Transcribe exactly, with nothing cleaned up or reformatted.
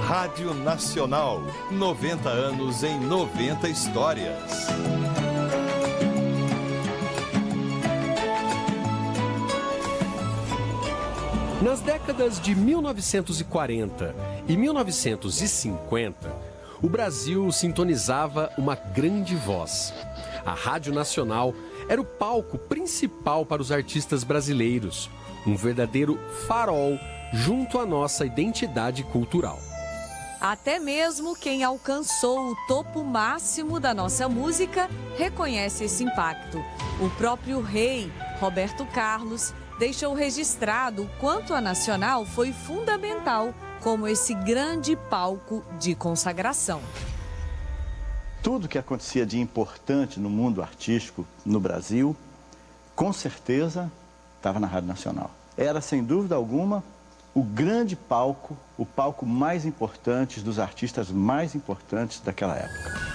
Rádio Nacional, noventa anos em noventa histórias. Nas décadas de mil novecentos e quarenta e mil novecentos e cinquenta, o Brasil sintonizava uma grande voz. A Rádio Nacional era o palco principal para os artistas brasileiros, um verdadeiro farol junto à nossa identidade cultural. Até mesmo quem alcançou o topo máximo da nossa música reconhece esse impacto. O próprio rei, Roberto Carlos, deixou registrado o quanto a Nacional foi fundamental como esse grande palco de consagração. Tudo que acontecia de importante no mundo artístico no Brasil, com certeza, estava na Rádio Nacional. Era, sem dúvida alguma, o grande palco, o palco mais importante dos artistas mais importantes daquela época.